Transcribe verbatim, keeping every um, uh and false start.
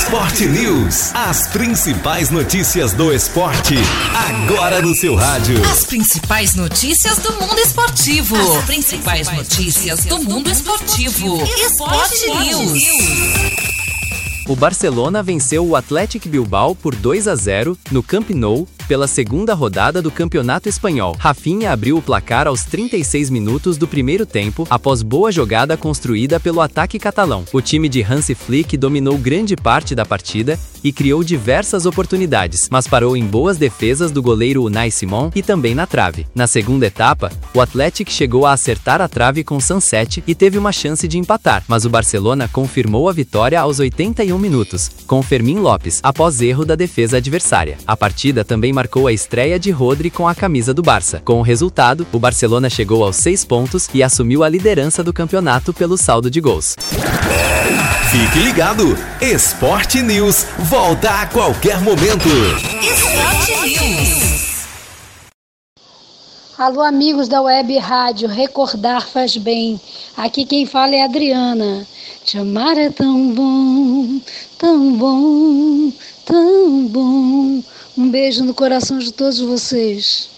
Sport News. As principais notícias do esporte, agora no seu rádio. As principais notícias do mundo esportivo. As principais notícias do mundo esportivo. Sport News. O Barcelona venceu o Athletic Bilbao por dois a zero no Camp Nou pela segunda rodada do Campeonato Espanhol. Rafinha abriu o placar aos trinta e seis minutos do primeiro tempo, após boa jogada construída pelo ataque catalão. O time de Hansi Flick dominou grande parte da partida e criou diversas oportunidades, mas parou em boas defesas do goleiro Unai Simón e também na trave. Na segunda etapa, o Athletic chegou a acertar a trave com Sunset e teve uma chance de empatar, mas o Barcelona confirmou a vitória aos oitenta e um minutos, com Fermín López, após erro da defesa adversária. A partida também marcou a estreia de Rodri com a camisa do Barça. Com o resultado, o Barcelona chegou aos seis pontos e assumiu a liderança do campeonato pelo saldo de gols. Fique ligado, Sport News volta a qualquer momento. Sport News. Alô, amigos da Web Rádio, recordar faz bem. Aqui quem fala é a Adriana. Te amar é tão bom, tão bom, tão bom. Um beijo no coração de todos vocês.